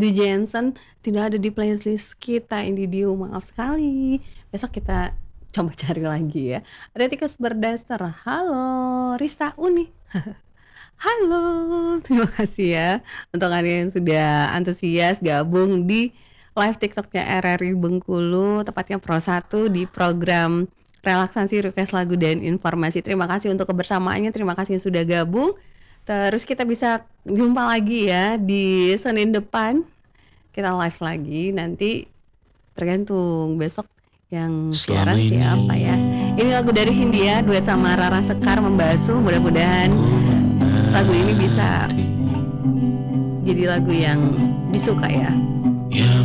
The Jensen tidak ada di playlist kita Indidio, maaf sekali. Besok kita coba cari lagi ya. Ada Tikus Berdaster. Halo Rista Uni. Halo, terima kasih ya untuk kalian yang sudah antusias gabung di live TikToknya RRI Bengkulu, tepatnya Pro 1 di program relaksasi request lagu dan informasi. Terima kasih untuk kebersamaannya, terima kasih yang sudah gabung. Terus kita bisa jumpa lagi ya di Senin depan. Kita live lagi, nanti tergantung besok yang siaran siapa ya. Ini lagu dari Hindia, duet sama Rara Sekar Membasuh. Mudah-mudahan lagu ini bisa jadi lagu yang disuka ya.